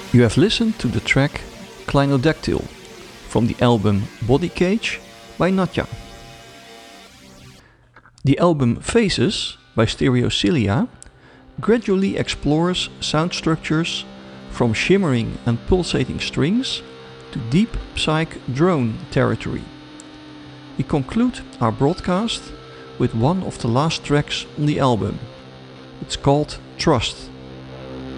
You have listened to the track Clinodactyl from the album Body Cage by Natya. The album Faces by Stereocilia gradually explores sound structures from shimmering and pulsating strings to deep psych drone territory. We conclude our broadcast with one of the last tracks on the album. It's called Trust.